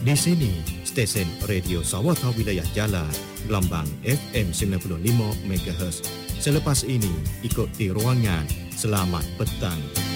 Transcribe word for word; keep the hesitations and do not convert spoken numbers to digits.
Di sini, stesen Radio Sawata Wilayah Jala, Gelambang F M sembilan puluh lima megahertz. Selepas ini, ikuti ruangan Selamat Petang.